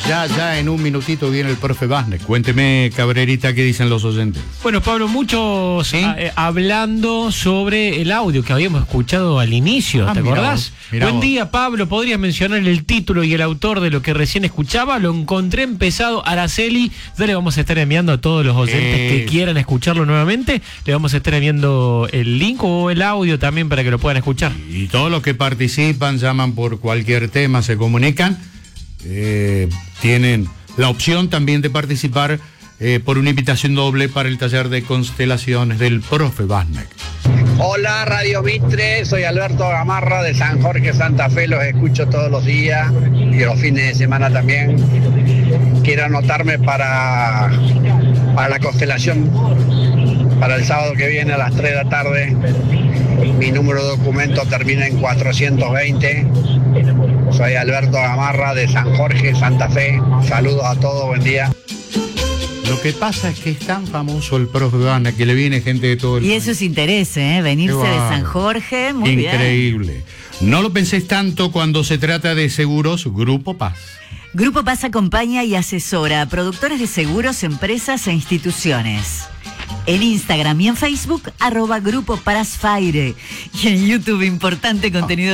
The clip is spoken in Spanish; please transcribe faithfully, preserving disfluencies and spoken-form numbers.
Ya, ya en un minutito viene el profe Basnek. Cuénteme, Cabrerita, ¿qué dicen los oyentes? Bueno, Pablo, muchos ¿Sí? a, eh, hablando sobre el audio que habíamos escuchado al inicio, Ah, ¿te mirá acordás? vos, mirá Buen vos. día, Pablo. ¿Podrías mencionar el título y el autor de lo que recién escuchaba? Lo encontré empezado, Araceli. Ya le vamos a estar enviando a todos los oyentes Eh. que quieran escucharlo nuevamente. Le vamos a estar enviando el link o el audio también para que lo puedan escuchar. Y todos los que participan, llaman por cualquier tema, se comunican, eh, tienen la opción también de participar eh, por una invitación doble para el taller de constelaciones del profe Basnek. Hola Radio Mitre, soy Alberto Gamarra de San Jorge, Santa Fe, los escucho todos los días y los fines de semana también. Quiero anotarme para, para la constelación para el sábado que viene a las tres de la tarde. Mi número de documento termina en cuatrocientos veinte. Soy Alberto Gamarra de San Jorge, Santa Fe. Saludos a todos, buen día. Lo que pasa es que es tan famoso el profe Basnek que le viene gente de todo el Y eso es interés, ¿eh? Venirse de San Jorge, muy bien. Increíble. No lo penséis tanto cuando se trata de seguros Grupo Paz. Grupo Paz acompaña y asesora a productores de seguros, empresas e instituciones. En Instagram y en Facebook, arroba Grupo Paz Faire. Y en YouTube, importante contenido